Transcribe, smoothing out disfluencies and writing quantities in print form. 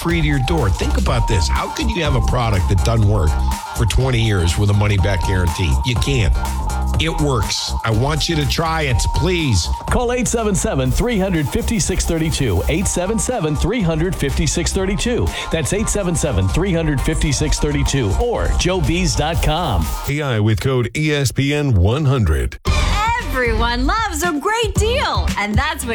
free to your door. Think about this. How could you have a product that doesn't work for 20 years with a money-back guarantee? You can't. It works. I want you to try it, please. Call 877-350-632. 877-350-632. That's 877-350-632 or joebees.com. AI with code ESPN 100. Everyone loves a great deal, and that's what